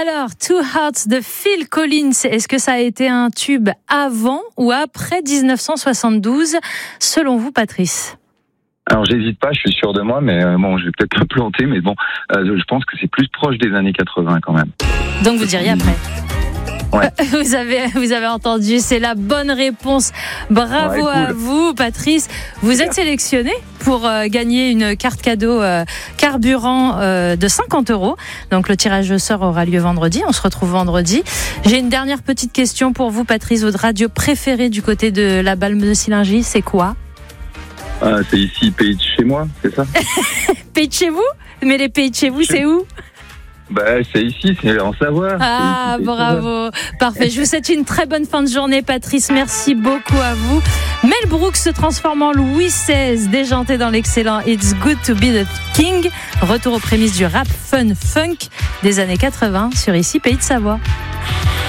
Alors, Two Hearts de Phil Collins, est-ce que ça a été un tube avant ou après 1972, selon vous, Patrice ? Alors j'hésite pas, je suis sûr de moi, mais bon, je vais peut-être me planter, mais bon, je pense que c'est plus proche des années 80 quand même. Donc vous diriez après ? Ouais. Vous avez entendu, c'est la bonne réponse. Bravo à vous, Patrice. Vous êtes sélectionné pour gagner une carte cadeau carburant de 50 €. Donc le tirage au sort aura lieu vendredi. On se retrouve vendredi. J'ai une dernière petite question pour vous, Patrice. Votre radio préférée du côté de la Balme de Sillingy, c'est quoi ? C'est ici, pays de chez moi, c'est ça ? Pays de chez vous ? Mais les pays de chez vous, c'est où ? C'est ici, c'est en Savoie. Ah, ici, bravo. Parfait. Je vous souhaite une très bonne fin de journée, Patrice. Merci beaucoup à vous. Mel Brooks se transforme en Louis XVI, déjanté dans l'excellent It's Good to Be the King. Retour aux prémices du rap fun funk des années 80 sur ici, Pays de Savoie.